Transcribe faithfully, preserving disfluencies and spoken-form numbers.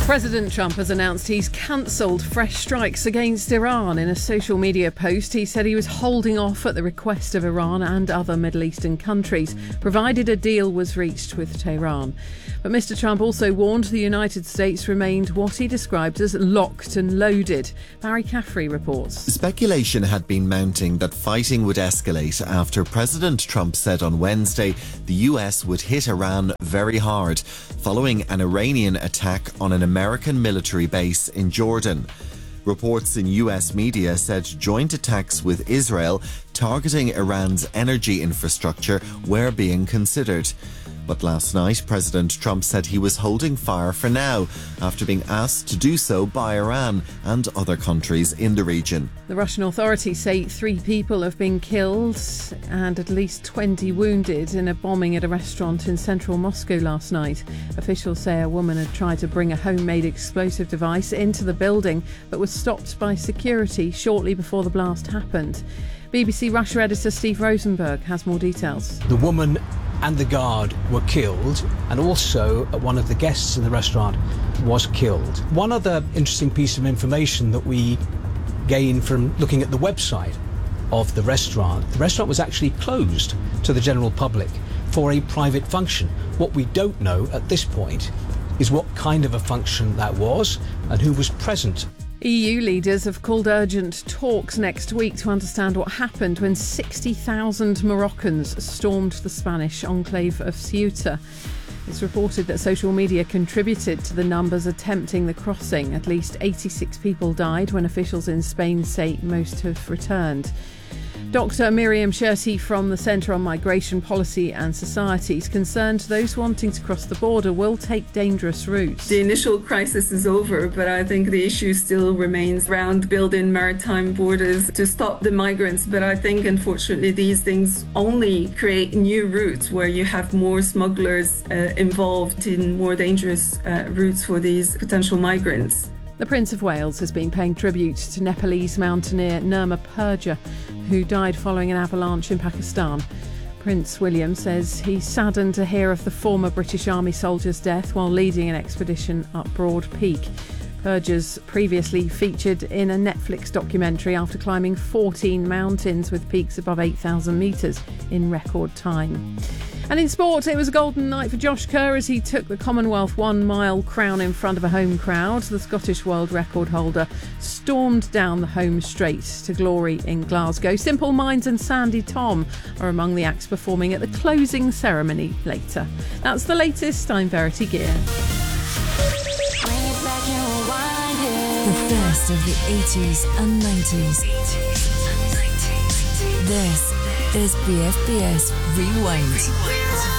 President Trump has announced he's cancelled fresh strikes against Iran. In a social media post, he said he was holding off at the request of Iran and other Middle Eastern countries, provided a deal was reached with Tehran. But Mister Trump also warned the United States remained what he described as locked and loaded. Barry Caffrey reports. Speculation had been mounting that fighting would escalate after President Trump said on Wednesday the U S would hit Iran very hard, following an Iranian attack on an American military base in Jordan. Reports in U S media said joint attacks with Israel targeting Iran's energy infrastructure were being considered. But last night, President Trump said he was holding fire for now, after being asked to do so by Iran and other countries in the region. The Russian authorities say three people have been killed and at least twenty wounded in a bombing at a restaurant in central Moscow last night. Officials say a woman had tried to bring a homemade explosive device into the building but was stopped by security shortly before the blast happened. B B C Russia editor Steve Rosenberg has more details. The woman and the guard were killed, and also one of the guests in the restaurant was killed. One other interesting piece of information that we gained from looking at the website of the restaurant, the restaurant was actually closed to the general public for a private function. What we don't know at this point is what kind of a function that was and who was present. E U leaders have called urgent talks next week to understand what happened when sixty thousand Moroccans stormed the Spanish enclave of Ceuta. It's reported that social media contributed to the numbers attempting the crossing. At least eighty-six people died when officials in Spain say most have returned. Doctor Miriam Sherti from the Centre on Migration Policy and Society is concerned those wanting to cross the border will take dangerous routes. The initial crisis is over, but I think the issue still remains around building maritime borders to stop the migrants. But I think, unfortunately, these things only create new routes where you have more smugglers uh, involved in more dangerous uh, routes for these potential migrants. The Prince of Wales has been paying tribute to Nepalese mountaineer Nirma Purja, who died following an avalanche in Pakistan. Prince William says he's saddened to hear of the former British Army soldier's death while leading an expedition up Broad Peak. Purja's previously featured in a Netflix documentary after climbing fourteen mountains with peaks above eight thousand metres in record time. And in sport, it was a golden night for Josh Kerr as he took the Commonwealth one-mile crown in front of a home crowd. The Scottish world record holder stormed down the home straight to glory in Glasgow. Simple Minds and Sandy Tom are among the acts performing at the closing ceremony later. That's the latest. I'm Verity Gear. The best of the eighties and nineties. This is B F B S Rewind.